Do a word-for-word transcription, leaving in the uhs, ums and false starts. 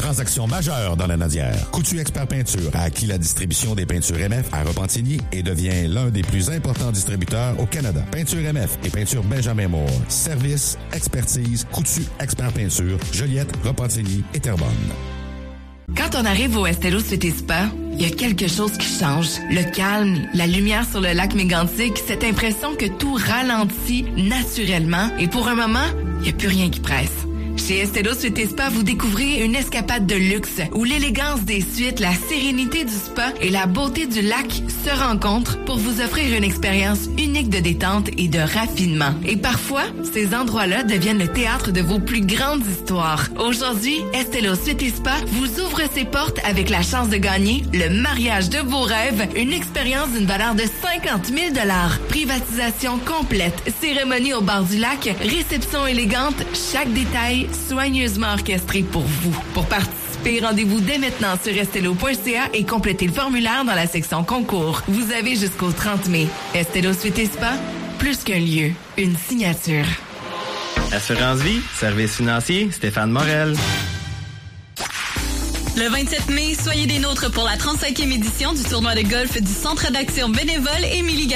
Transaction majeure dans la Nadière. Coutu Expert Peinture a acquis la distribution des peintures M F à Repentigny et devient l'un des plus importants distributeurs au Canada. Peinture M F et peinture Benjamin Moore. Service, expertise, Coutu Expert Peinture, Joliette, Repentigny et Terrebonne. Quand on arrive au Estelo Suite et Spa, il y a quelque chose qui change. Le calme, la lumière sur le lac Mégantic, cette impression que tout ralentit naturellement et pour un moment, il n'y a plus rien qui presse. Chez Estelo Suite et Spa, vous découvrez une escapade de luxe où l'élégance des suites, la sérénité du spa et la beauté du lac se rencontrent pour vous offrir une expérience unique de détente et de raffinement. Et parfois, ces endroits-là deviennent le théâtre de vos plus grandes histoires. Aujourd'hui, Estelo Suite et Spa vous ouvre ses portes avec la chance de gagner le mariage de vos rêves, une expérience d'une valeur de cinquante mille dollars. Privatisation complète, cérémonie au bord du lac, réception élégante, chaque détail soigneusement orchestré pour vous. Pour participer, rendez-vous dès maintenant sur estelo point c a et complétez le formulaire dans la section concours. Vous avez jusqu'au trente mai. Estelo Suite et Spa, plus qu'un lieu, une signature. Assurance Vie, service financier, Stéphane Morel. Le vingt-sept mai, soyez des nôtres pour la trente-cinquième édition du tournoi de golf du Centre d'action bénévole Émilie